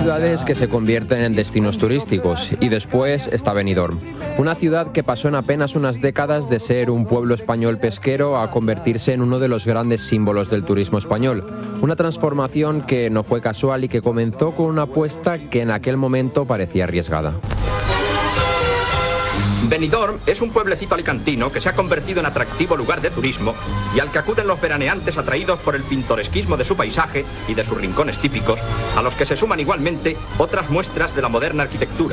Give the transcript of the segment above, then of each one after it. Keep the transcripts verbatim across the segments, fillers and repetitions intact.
ciudades que se convierten en destinos turísticos y después está Benidorm, una ciudad que pasó en apenas unas décadas de ser un pueblo español pesquero a convertirse en uno de los grandes símbolos del turismo español. Una transformación que no fue casual y que comenzó con una apuesta que en aquel momento parecía arriesgada. Benidorm es un pueblecito alicantino que se ha convertido en atractivo lugar de turismo y al que acuden los veraneantes atraídos por el pintoresquismo de su paisaje y de sus rincones típicos, a los que se suman igualmente otras muestras de la moderna arquitectura.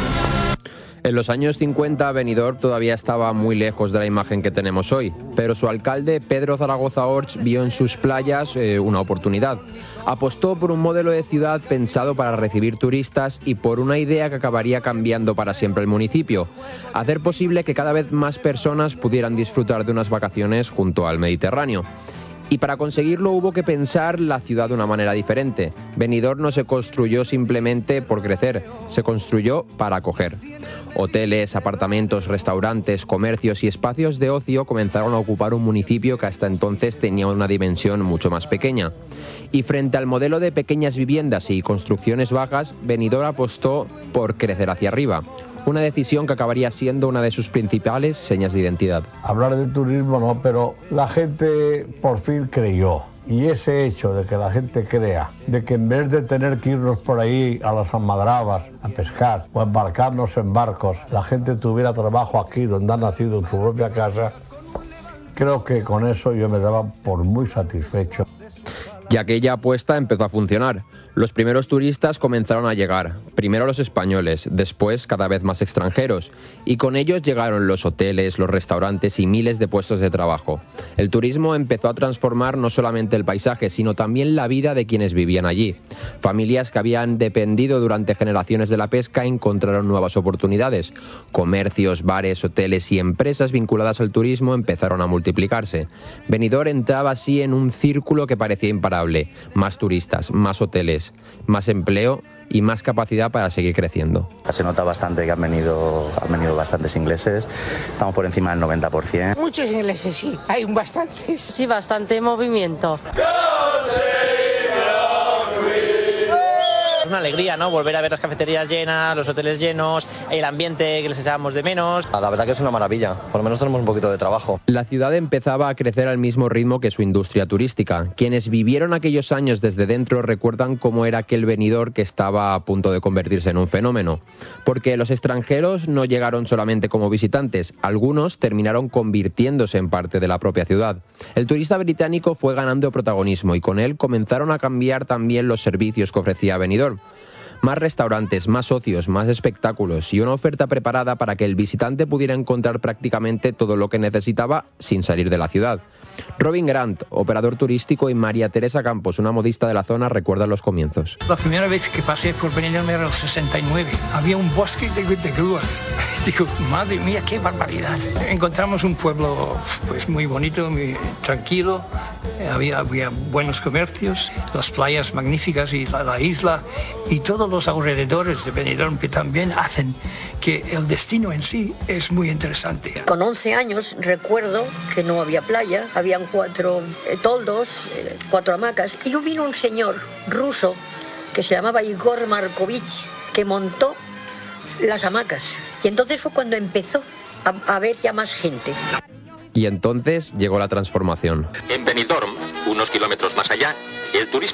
En los años cincuenta, Benidorm todavía estaba muy lejos de la imagen que tenemos hoy, pero su alcalde, Pedro Zaragoza Orts, vio en sus playas eh, una oportunidad. Apostó por un modelo de ciudad pensado para recibir turistas y por una idea que acabaría cambiando para siempre el municipio: hacer posible que cada vez más personas pudieran disfrutar de unas vacaciones junto al Mediterráneo. Y para conseguirlo hubo que pensar la ciudad de una manera diferente. Benidorm no se construyó simplemente por crecer, se construyó para acoger. Hoteles, apartamentos, restaurantes, comercios y espacios de ocio comenzaron a ocupar un municipio que hasta entonces tenía una dimensión mucho más pequeña. Y frente al modelo de pequeñas viviendas y construcciones bajas, Benidorm apostó por crecer hacia arriba. Una decisión que acabaría siendo una de sus principales señas de identidad. Hablar de turismo no, pero la gente por fin creyó. Y ese hecho de que la gente crea, de que en vez de tener que irnos por ahí a las almadrabas a pescar o embarcarnos en barcos, la gente tuviera trabajo aquí donde ha nacido en su propia casa, creo que con eso yo me daba por muy satisfecho. Y aquella apuesta empezó a funcionar. Los primeros turistas comenzaron a llegar, primero los españoles, después cada vez más extranjeros, y con ellos llegaron los hoteles, los restaurantes y miles de puestos de trabajo. El turismo empezó a transformar no solamente el paisaje, sino también la vida de quienes vivían allí. Familias que habían dependido durante generaciones de la pesca encontraron nuevas oportunidades. Comercios, bares, hoteles y empresas vinculadas al turismo empezaron a multiplicarse. Benidorm entraba así en un círculo que parecía imparable: más turistas, más hoteles, más empleo y más capacidad para seguir creciendo. Se nota bastante que han venido, han venido bastantes ingleses, estamos por encima del noventa por ciento. Muchos ingleses, sí, hay bastantes. Sí, bastante movimiento. Es una alegría, ¿no? Volver a ver las cafeterías llenas, los hoteles llenos, el ambiente que les echábamos de menos. La verdad que es una maravilla, por lo menos tenemos un poquito de trabajo. La ciudad empezaba a crecer al mismo ritmo que su industria turística. Quienes vivieron aquellos años desde dentro recuerdan cómo era aquel Benidorm que estaba a punto de convertirse en un fenómeno. Porque los extranjeros no llegaron solamente como visitantes, algunos terminaron convirtiéndose en parte de la propia ciudad. El turista británico fue ganando protagonismo y con él comenzaron a cambiar también los servicios que ofrecía Benidorm. Más restaurantes, más socios, más espectáculos y una oferta preparada para que el visitante pudiera encontrar prácticamente todo lo que necesitaba sin salir de la ciudad. Robin Grant, operador turístico, y María Teresa Campos, una modista de la zona, recuerdan los comienzos. La primera vez que pasé por Benidorm era el sesenta y nueve. Había un bosque de, de grúas. Digo, madre mía, qué barbaridad. Encontramos un pueblo pues muy bonito, muy tranquilo. Había, había buenos comercios, las playas magníficas y la, la isla y todos los alrededores de Benidorm que también hacen que el destino en sí es muy interesante. Con once años recuerdo que no había playa, habían cuatro eh, toldos, eh, cuatro hamacas, y vino un señor ruso que se llamaba Igor Markovich, que montó las hamacas. Y entonces fue cuando empezó a, a ver ya más gente. Y entonces llegó la transformación. En Benidorm, unos kilómetros más allá, el turismo